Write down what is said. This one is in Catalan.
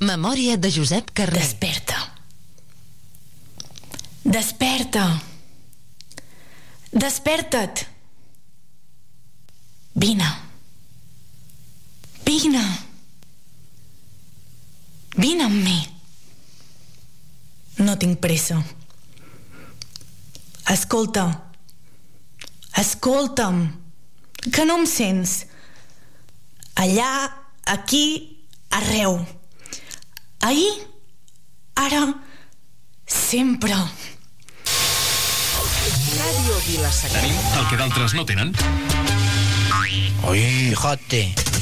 Memòria de Josep Carner. Desperta. Desperta. Desperta't. Vine. Vine. Vine amb mi. No tinc pressa. Escolta. Escolta'm. Que no em sents. Allà, aquí, arreu. Ahir, ara, sempre. Ràdio Vila-sacra. Tenim el que d'altres no tenen. Ui, jote.